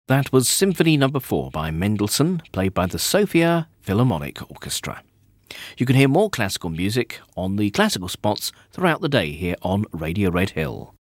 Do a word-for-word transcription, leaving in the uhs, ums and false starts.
That was Symphony Number four by Mendelssohn, played by the Sofia Philharmonic Orchestra. You can hear more classical music on the classical spots throughout the day here on Radio Red Hill.